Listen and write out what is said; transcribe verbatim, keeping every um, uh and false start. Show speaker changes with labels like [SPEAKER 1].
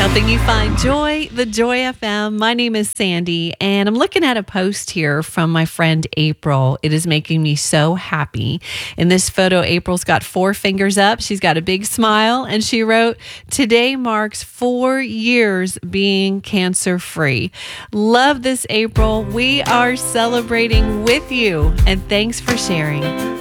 [SPEAKER 1] Helping you find joy, the Joy F M. My name is Sandy, and I'm looking at a post here from my friend April. It is making me so happy. In this photo, April's got four fingers up. She's got a big smile, and she wrote, "Today marks four years being cancer-free." Love this, April. We are celebrating with you, and thanks for sharing.